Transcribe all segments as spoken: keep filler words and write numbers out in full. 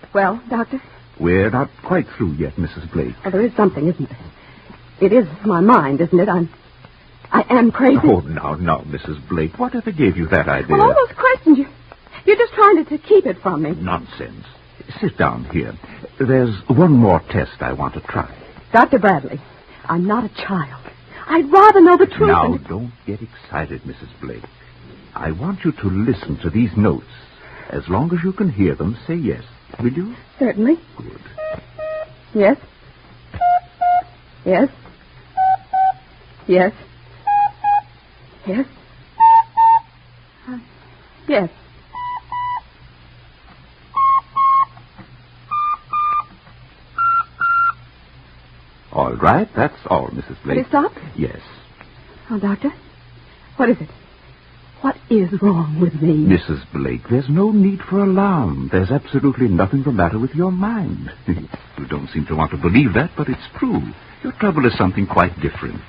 Well, Doctor? We're not quite through yet, Missus Blake. Oh, there is something, isn't there? It is my mind, isn't it? I'm... I am crazy. Oh, now, now, Missus Blake. Whatever gave you that idea? Well, all those questions, you, you're just trying to, to keep it from me. Nonsense. Sit down here. There's one more test I want to try. Doctor Bradley, I'm not a child. I'd rather know the truth. Now, and... don't get excited, Missus Blake. I want you to listen to these notes. As long as you can hear them, say yes. Will you? Certainly. Good. Yes. Yes. Yes. Yes. Uh, yes. All right, that's all, Missus Blake. Did it stop? Yes. Oh, Doctor, what is it? What is wrong with me? Missus Blake, there's no need for alarm. There's absolutely nothing the matter with your mind. You don't seem to want to believe that, but it's true. Your trouble is something quite different.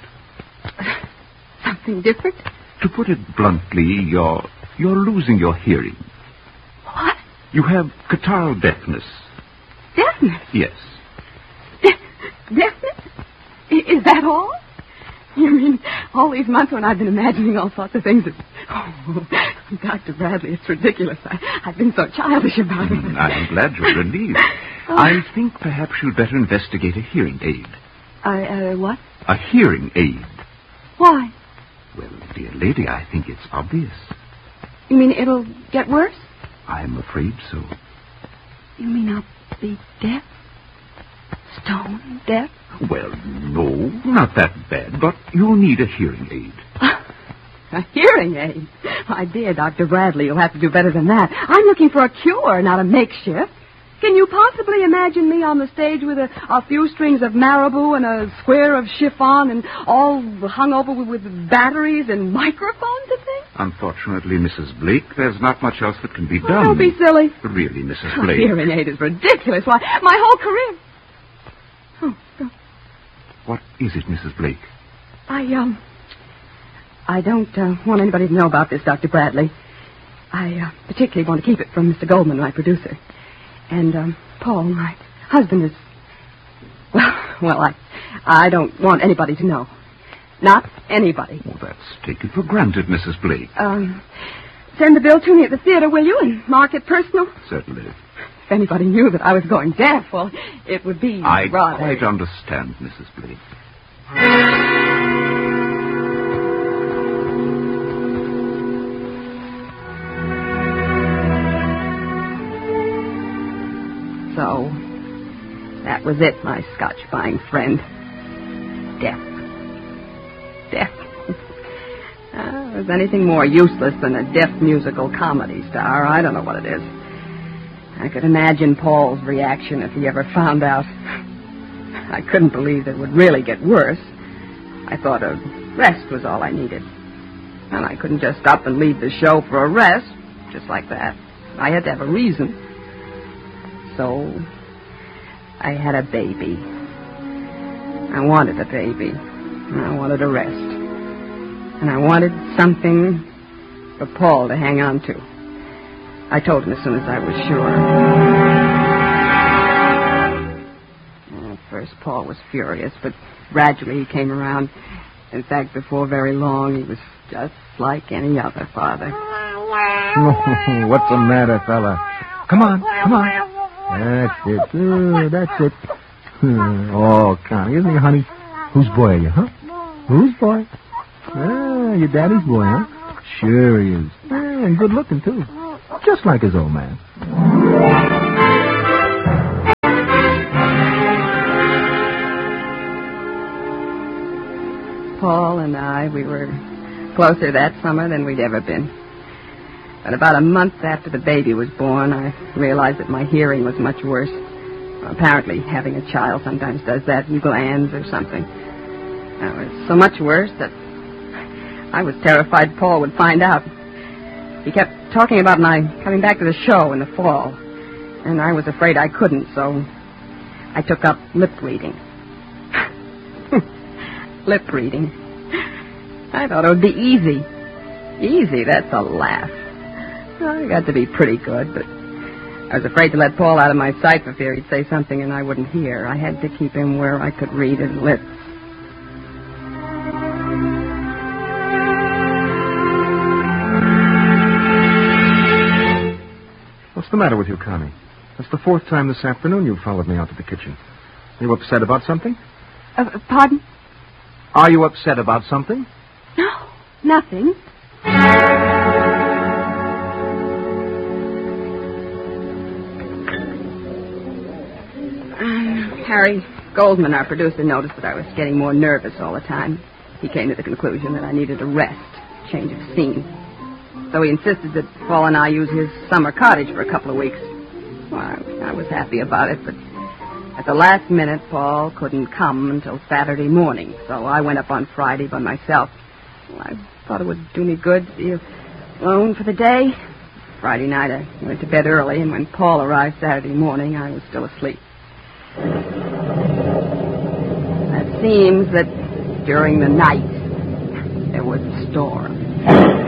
Something different? To put it bluntly, you're, you're losing your hearing. What? You have catarrhal deafness. Deafness? Yes. De- deafness? I- is that all? You mean all these months when I've been imagining all sorts of things that... Oh, Doctor Bradley, it's ridiculous. I, I've been so childish about it. I'm glad you're relieved. Oh. I think perhaps you'd better investigate a hearing aid. I, uh, what? A hearing aid. Why? Well, dear lady, I think it's obvious. You mean it'll get worse? I'm afraid so. You mean I'll be deaf? Stone deaf? Well, no, not that bad, but you'll need a hearing aid. A hearing aid? My dear Doctor Bradley, you'll have to do better than that. I'm looking for a cure, not a makeshift. Can you possibly imagine me on the stage with a, a few strings of marabou and a square of chiffon and all hung over with, with batteries and microphones and things? Unfortunately, Missus Blake, there's not much else that can be done. Oh, don't be silly. Really, Missus A Blake. hearing aid is ridiculous. Why, my whole career... Oh, God. What is it, Missus Blake? I, um... I don't uh, want anybody to know about this, Doctor Bradley. I uh, particularly want to keep it from Mister Goldman, my producer. And, um, Paul, my husband is... Well, well, I, I don't want anybody to know. Not anybody. Well, that's taken for granted, Missus Blake. Um, send the bill to me at the theater, will you, and mark it personal? Certainly. If anybody knew that I was going deaf, well, it would be I rather... quite understand, Missus Blake. So, that was it, my Scotch-buying friend. Deaf. Deaf. uh, if there's anything more useless than a deaf musical comedy star, I don't know what it is. I could imagine Paul's reaction if he ever found out. I couldn't believe that it would really get worse. I thought a rest was all I needed. And I couldn't just up and leave the show for a rest, just like that. I had to have a reason. So, I had a baby. I wanted a baby. And I wanted a rest. And I wanted something for Paul to hang on to. I told him as soon as I was sure. At first, Paul was furious, but gradually he came around. In fact, before very long, he was just like any other father. What's the matter, fella? Come on, come on. That's it. Uh, that's it. Oh, come. Isn't it, honey? Whose boy are you, huh? Whose boy? Ah, your daddy's boy, huh? Sure he is. Ah, and good looking, too. Just like his old man. Paul and I, we were closer that summer than we'd ever been. But about a month after the baby was born, I realized that my hearing was much worse. Apparently, having a child sometimes does that in glands or something. It was so much worse that I was terrified Paul would find out. He kept talking about my coming back to the show in the fall, and I was afraid I couldn't, so I took up lip reading. Lip reading. I thought it would be easy. Easy, that's a laugh. Well, I got to be pretty good, but I was afraid to let Paul out of my sight for fear he'd say something and I wouldn't hear. I had to keep him where I could read his lips. What's the matter with you, Connie? That's the fourth time this afternoon you've followed me out to the kitchen. Are you upset about something? Uh, pardon? Are you upset about something? No, nothing. Harry Goldman, our producer, noticed that I was getting more nervous all the time. He came to the conclusion that I needed a rest, change of scene. So he insisted that Paul and I use his summer cottage for a couple of weeks. Well, I, I was happy about it, but at the last minute, Paul couldn't come until Saturday morning, so I went up on Friday by myself. Well, I thought it would do me good to be alone for the day. Friday night, I went to bed early, and when Paul arrived Saturday morning, I was still asleep. It seems that during the night, there was a storm.